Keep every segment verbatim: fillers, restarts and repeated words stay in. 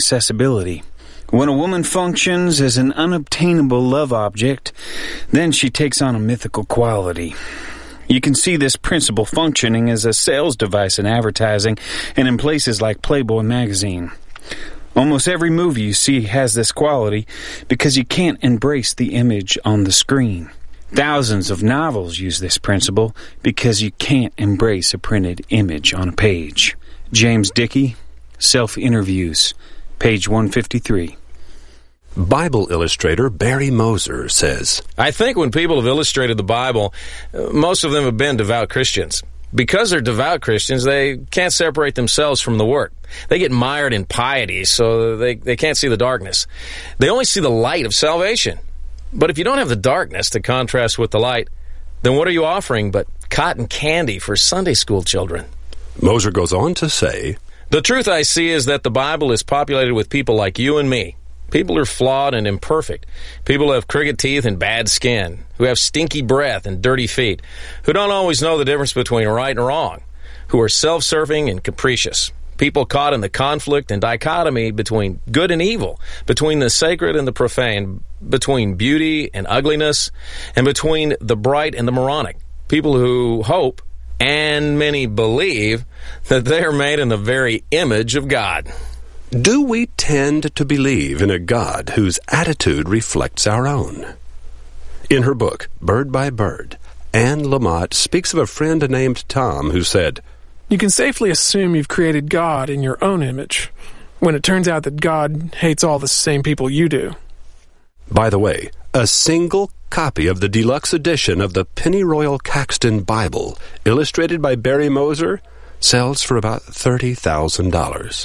accessibility. When a woman functions as an unobtainable love object, then she takes on a mythical quality. You can see this principle functioning as a sales device in advertising and in places like Playboy magazine. Almost every movie you see has this quality because you can't embrace the image on the screen. Thousands of novels use this principle because you can't embrace a printed image on a page. James Dickey, Self-Interviews, page one fifty-three. Bible illustrator Barry Moser says, I think when people have illustrated the Bible, most of them have been devout Christians. Because they're devout Christians, they can't separate themselves from the work. They get mired in piety, so they, they can't see the darkness. They only see the light of salvation. But if you don't have the darkness to contrast with the light, then what are you offering but cotton candy for Sunday school children? Moser goes on to say, The truth I see is that the Bible is populated with people like you and me. People who are flawed and imperfect. People who have crooked teeth and bad skin. Who have stinky breath and dirty feet. Who don't always know the difference between right and wrong. Who are self-serving and capricious. People caught in the conflict and dichotomy between good and evil. Between the sacred and the profane. Between beauty and ugliness. And between the bright and the moronic. People who hope, and many believe, that they are made in the very image of God. Do we tend to believe in a God whose attitude reflects our own? In her book, Bird by Bird, Anne Lamott speaks of a friend named Tom who said, You can safely assume you've created God in your own image, when it turns out that God hates all the same people you do. By the way, a single copy of the deluxe edition of the Pennyroyal Caxton Bible, illustrated by Barry Moser, sells for about thirty thousand dollars.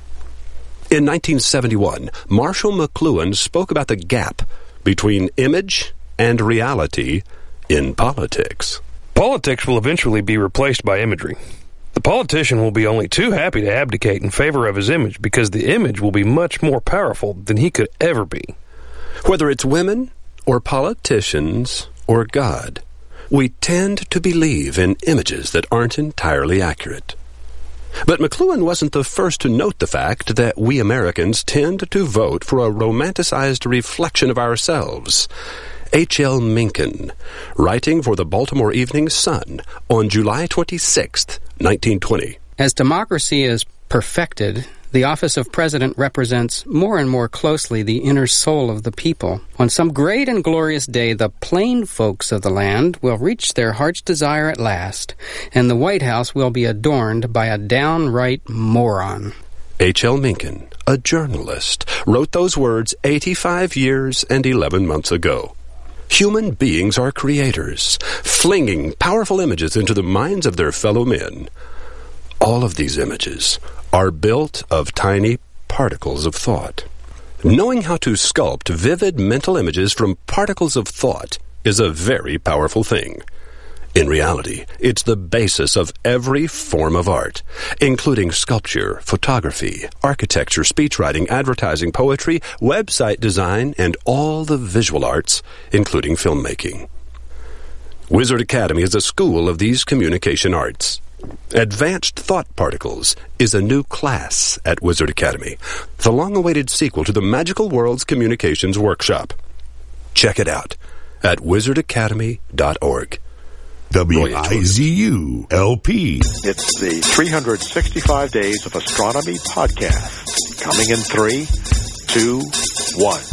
In nineteen seventy-one, Marshall McLuhan spoke about the gap between image and reality in politics. Politics will eventually be replaced by imagery. The politician will be only too happy to abdicate in favor of his image because the image will be much more powerful than he could ever be. Whether it's women or politicians or God, we tend to believe in images that aren't entirely accurate. But McLuhan wasn't the first to note the fact that we Americans tend to vote for a romanticized reflection of ourselves. H L Mencken, writing for the Baltimore Evening Sun on July twenty-sixth, nineteen twenty. As democracy is perfected, the office of president represents more and more closely the inner soul of the people. On some great and glorious day, the plain folks of the land will reach their heart's desire at last, and the White House will be adorned by a downright moron. H L Mencken, a journalist, wrote those words eighty-five years and eleven months ago. Human beings are creators, flinging powerful images into the minds of their fellow men. All of these images are built of tiny particles of thought. Knowing how to sculpt vivid mental images from particles of thought is a very powerful thing. In reality, it's the basis of every form of art, including sculpture, photography, architecture, speechwriting, advertising, poetry, website design, and all the visual arts, including filmmaking. Wizard Academy is a school of these communication arts. Advanced Thought Particles is a new class at Wizard Academy, the long-awaited sequel to the Magical Worlds Communications Workshop. Check it out at wizard academy dot org. W I Z U L P. It's the three hundred sixty-five Days of Astronomy podcast. Coming in three, two, one.